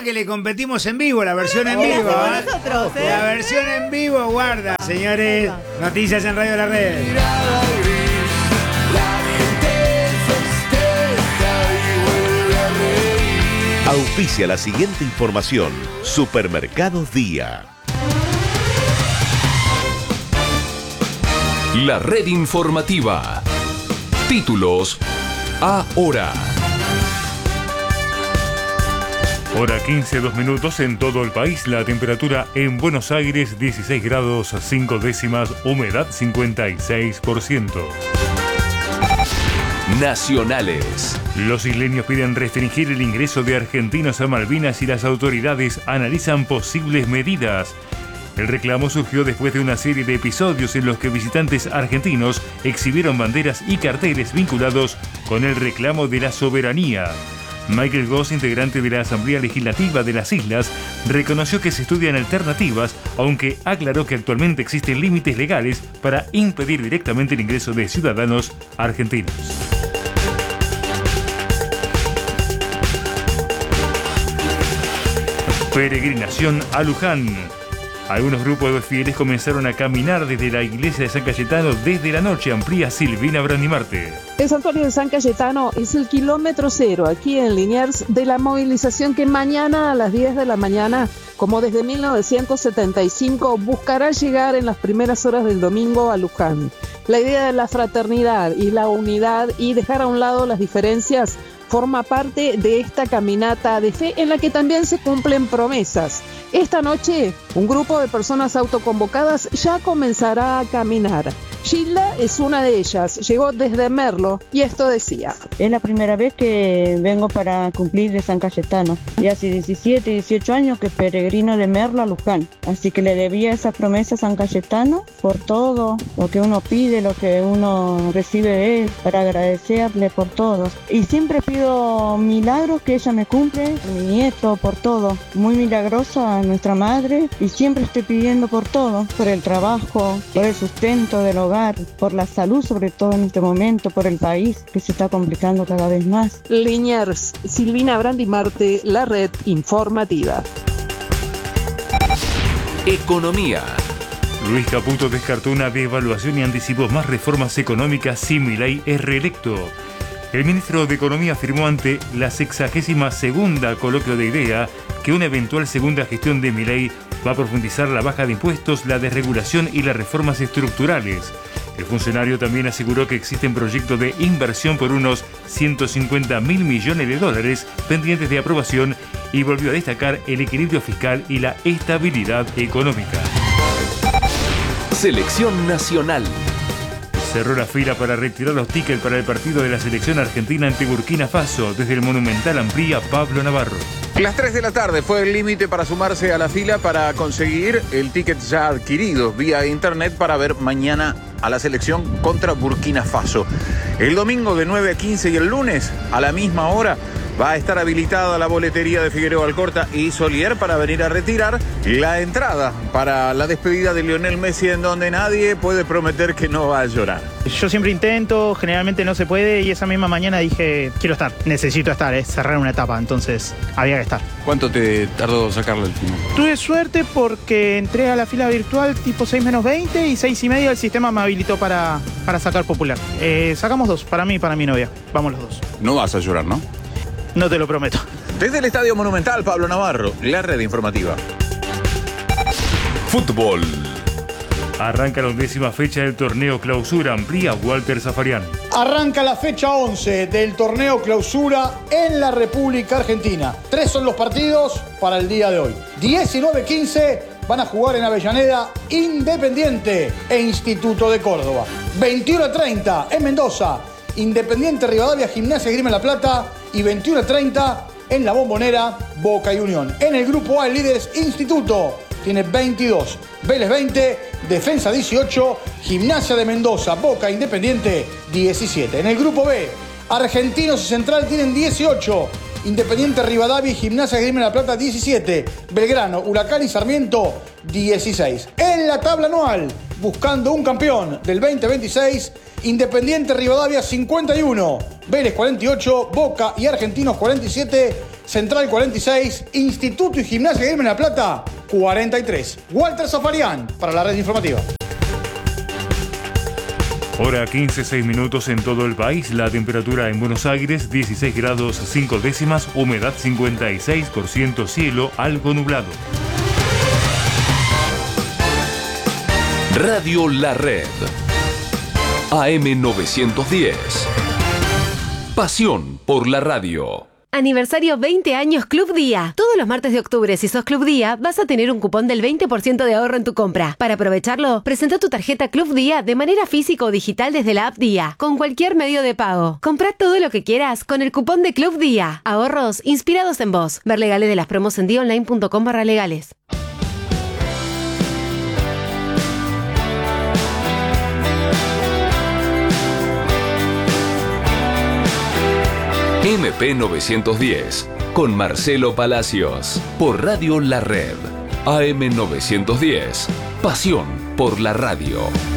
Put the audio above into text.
Mirá que le competimos en vivo, la versión en vivo. Nosotros, ¿eh? La versión en vivo, guarda. Señores, noticias en Radio La Red. Auspicia la siguiente información. Supermercados Día. La red informativa. Títulos ahora. Hora 15, 2 minutos en todo el país. La temperatura en Buenos Aires 16 grados 5 décimas, humedad 56%. Nacionales. Los isleños piden restringir el ingreso de argentinos a Malvinas y las autoridades analizan posibles medidas. El reclamo surgió después de una serie de episodios en los que visitantes argentinos exhibieron banderas y carteles vinculados con el reclamo de la soberanía. Michael Goss, integrante de la Asamblea Legislativa de las Islas, reconoció que se estudian alternativas, aunque aclaró que actualmente existen límites legales para impedir directamente el ingreso de ciudadanos argentinos. Peregrinación a Luján. Algunos grupos de fieles comenzaron a caminar desde la iglesia de San Cayetano desde la noche. Amplía Silvina Brandimarte. El santuario de San Cayetano es el kilómetro cero aquí en Liniers de la movilización que mañana a las 10 de la mañana, como desde 1975, buscará llegar en las primeras horas del domingo a Luján. La idea de la fraternidad y la unidad y dejar a un lado las diferencias forma parte de esta caminata de fe en la que también se cumplen promesas. Esta noche, un grupo de personas autoconvocadas ya comenzará a caminar. Gilda es una de ellas, llegó desde Merlo y esto decía. Es la primera vez que vengo para cumplir de San Cayetano y hace 17, 18 años que peregrino de Merlo a Luján. Así que le debía esa promesa a San Cayetano por todo lo que uno pide, lo que uno recibe de él, para agradecerle por todo. Y siempre pido milagros que ella me cumple, mi nieto, por todo. Muy milagrosa nuestra madre y siempre estoy pidiendo por todo, por el trabajo, por el sustento del hogar, por la salud, sobre todo en este momento, por el país que se está complicando cada vez más. Liniers, Silvina Brandimarte, la red informativa. Economía. Luis Caputo descartó una devaluación y anticipó más reformas económicas si Milei es reelecto. El ministro de Economía afirmó ante la 62ª coloquio de IDEA que una eventual segunda gestión de Milei va a profundizar la baja de impuestos, la desregulación y las reformas estructurales. El funcionario también aseguró que existen proyectos de inversión por unos 150.000 millones de dólares pendientes de aprobación y volvió a destacar el equilibrio fiscal y la estabilidad económica. Selección nacional. Cerró la fila para retirar los tickets para el partido de la selección argentina ante Burkina Faso. Desde el Monumental Amplía, Pablo Navarro. Las 3 de la tarde fue el límite para sumarse a la fila para conseguir el ticket ya adquirido vía internet para ver mañana a la selección contra Burkina Faso. El domingo de 9 a 15 y el lunes a la misma hora va a estar habilitada la boletería de Figueroa Alcorta y Solier para venir a retirar la entrada para la despedida de Lionel Messi, en donde nadie puede prometer que no va a llorar. Yo siempre intento, generalmente no se puede, y esa misma mañana dije, quiero estar, necesito estar, es cerrar una etapa, entonces había que estar. ¿Cuánto te tardó sacarlo al final? Tuve suerte porque entré a la fila virtual tipo 6 menos 20 y 6 y media el sistema me habilitó para sacar popular. Sacamos 2, para mí y para mi novia, vamos los 2. No vas a llorar, ¿no? No te lo prometo. Desde el Estadio Monumental, Pablo Navarro, la red informativa. Fútbol. Arranca la 11ª fecha del torneo Clausura. Amplía Walter Zafarian. Arranca la fecha 11 del torneo Clausura en la República Argentina. 3 son los partidos para el día de hoy. 19-15 van a jugar en Avellaneda Independiente e Instituto de Córdoba. 21-30 en Mendoza, Independiente Rivadavia, Gimnasia Esgrima La Plata, y 21-30 en La Bombonera, Boca y Unión. En el grupo A, el líder es Instituto, tiene 22, Vélez 20, Defensa 18, Gimnasia de Mendoza, Boca e Independiente 17. En el grupo B, Argentinos y Central tienen 18, Independiente Rivadavia y Gimnasia Esgrima La Plata 17, Belgrano, Huracán y Sarmiento 16. En la tabla anual, buscando un campeón del 2026, Independiente Rivadavia 51, Vélez 48, Boca y Argentinos 47 Central 46, Instituto y Gimnasia de La Plata 43. Walter Zafarian para la red informativa. Hora 15:06 minutos en todo el país. La temperatura en Buenos Aires 16 grados 5 décimas, humedad 56%, cielo algo nublado. Radio La Red. AM 910. Pasión por la radio. Aniversario 20 años Club Día. Todos los martes de octubre, si sos Club Día, vas a tener un cupón del 20% de ahorro en tu compra. Para aprovecharlo, presenta tu tarjeta Club Día de manera física o digital desde la app Día, con cualquier medio de pago. Comprá todo lo que quieras con el cupón de Club Día. Ahorros inspirados en vos. Ver legales de las promos en diaonline.com/legales. MP 910 con Marcelo Palacios por Radio La Red. AM 910. Pasión por la radio.